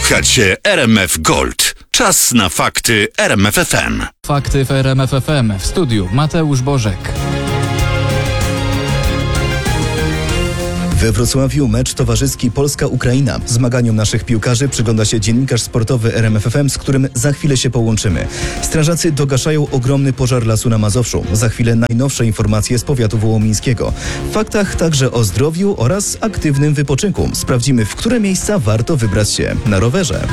Słuchacie RMF Gold. Czas na fakty RMF FM. Fakty w RMF FM. W studiu Mateusz Bożek. We Wrocławiu mecz towarzyski Polska-Ukraina. Zmaganiom naszych piłkarzy przygląda się dziennikarz sportowy RMF FM, z którym za chwilę się połączymy. Strażacy dogaszają ogromny pożar lasu na Mazowszu. Za chwilę najnowsze informacje z powiatu wołomińskiego. W faktach także o zdrowiu oraz aktywnym wypoczynku. Sprawdzimy, w które miejsca warto wybrać się na rowerze.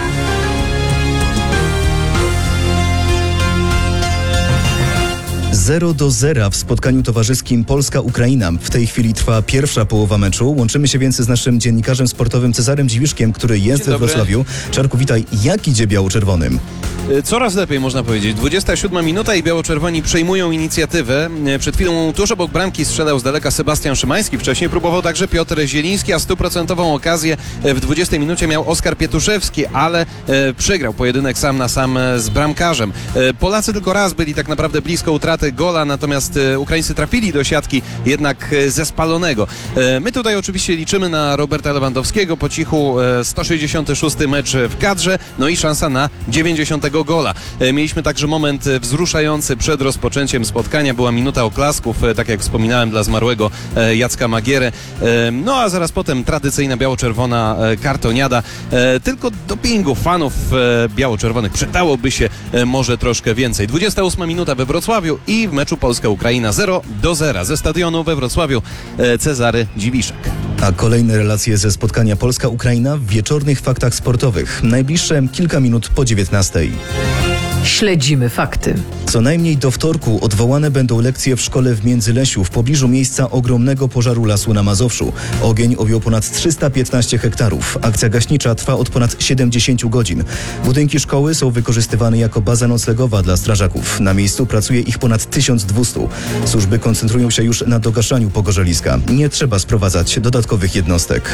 0-0 w spotkaniu towarzyskim Polska-Ukraina. W tej chwili trwa pierwsza połowa meczu. Łączymy się więc z naszym dziennikarzem sportowym Cezarem Dziwiszkiem, który jest we Wrocławiu. Czarku, witaj. Jak idzie biało-czerwonym? Coraz lepiej, można powiedzieć. 27 minuta i biało-czerwoni przejmują inicjatywę. Przed chwilą tuż obok bramki strzelał z daleka Sebastian Szymański. Wcześniej próbował także Piotr Zieliński, a 100% okazję w 20 minucie miał Oskar Pietuszewski, ale przegrał pojedynek sam na sam z bramkarzem. Polacy tylko raz byli tak naprawdę blisko utraty gola, natomiast Ukraińcy trafili do siatki jednak ze spalonego. My tutaj oczywiście liczymy na Roberta Lewandowskiego. Po cichu 166 mecz w kadrze, no i szansa na 90 gola. Mieliśmy także moment wzruszający przed rozpoczęciem spotkania. Była minuta oklasków, tak jak wspominałem, dla zmarłego Jacka Magiery. No a zaraz potem tradycyjna biało-czerwona kartoniada. Tylko dopingu fanów biało-czerwonych przydałoby się może troszkę więcej. 28 minuta we Wrocławiu i w meczu Polska-Ukraina 0-0. Ze stadionu we Wrocławiu Cezary Dziwiszek. A kolejne relacje ze spotkania Polska-Ukraina w wieczornych faktach sportowych. Najbliższe kilka minut po 19:00. Śledzimy fakty. Co najmniej do wtorku odwołane będą lekcje w szkole w Międzylesiu w pobliżu miejsca ogromnego pożaru lasu na Mazowszu. Ogień objął ponad 315 hektarów. Akcja gaśnicza trwa od ponad 70 godzin. Budynki szkoły są wykorzystywane jako baza noclegowa dla strażaków. Na miejscu pracuje ich ponad 1200. Służby koncentrują się już na dogaszaniu pogorzeliska. Nie trzeba sprowadzać dodatkowych jednostek.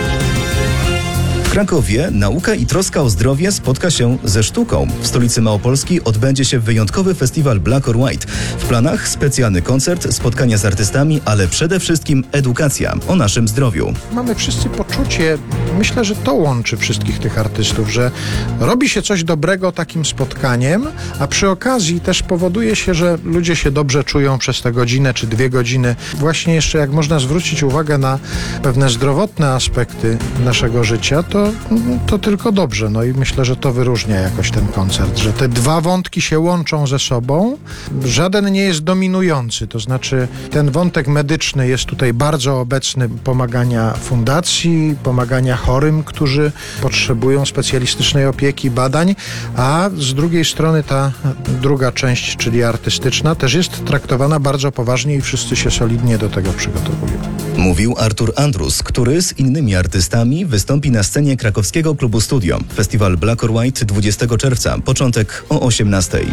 W Krakowie nauka i troska o zdrowie spotka się ze sztuką. W stolicy Małopolski odbędzie się wyjątkowy festiwal Black or White. W planach specjalny koncert, spotkania z artystami, ale przede wszystkim edukacja o naszym zdrowiu. Mamy wszyscy poczucie, myślę, że to łączy wszystkich tych artystów, że robi się coś dobrego takim spotkaniem, a przy okazji też powoduje się, że ludzie się dobrze czują przez tę godzinę czy 2 godziny. Właśnie jeszcze jak można zwrócić uwagę na pewne zdrowotne aspekty naszego życia, to tylko dobrze. No i myślę, że to wyróżnia jakoś ten koncert, że te dwa wątki się łączą ze sobą. Żaden nie jest dominujący, to znaczy ten wątek medyczny jest tutaj bardzo obecny, pomagania fundacji, pomagania chorym, którzy potrzebują specjalistycznej opieki, badań, a z drugiej strony ta druga część, czyli artystyczna, też jest traktowana bardzo poważnie i wszyscy się solidnie do tego przygotowują. Mówił Artur Andrus, który z innymi artystami wystąpi na scenie krakowskiego klubu Studio. Festiwal Black or White 20 czerwca, początek o 18:00.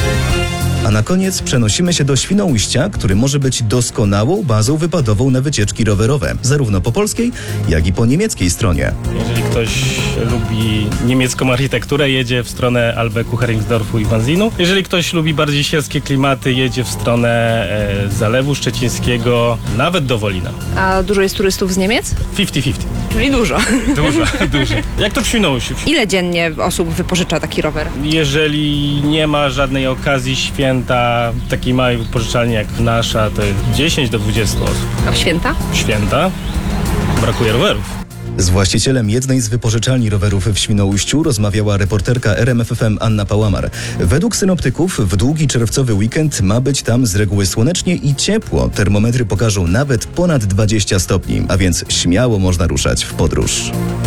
A na koniec przenosimy się do Świnoujścia, który może być doskonałą bazą wypadową na wycieczki rowerowe, zarówno po polskiej, jak i po niemieckiej stronie. Jeżeli ktoś lubi niemiecką architekturę, jedzie w stronę Albeku, Heringsdorfu i Wanzinu. Jeżeli ktoś lubi bardziej sielskie klimaty, jedzie w stronę Zalewu Szczecińskiego, nawet do Wolina. A dużo jest turystów z Niemiec? 50-50. Czyli dużo. Dużo. Jak to w Świnoujściu? Ile dziennie osób wypożycza taki rower? Jeżeli nie ma żadnej okazji święta, takiej małej wypożyczalni jak nasza, to jest 10 do 20 osób. A w święta? W święta brakuje rowerów. Z właścicielem jednej z wypożyczalni rowerów w Świnoujściu rozmawiała reporterka RMF FM Anna Pałamar. Według synoptyków w długi czerwcowy weekend ma być tam z reguły słonecznie i ciepło. Termometry pokażą nawet ponad 20 stopni, a więc śmiało można ruszać w podróż.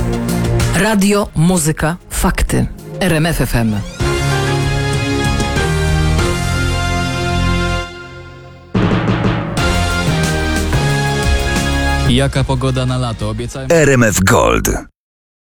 Radio, muzyka, fakty. RMF FM. Jaka pogoda na lato? Obiecałem... RMF Gold.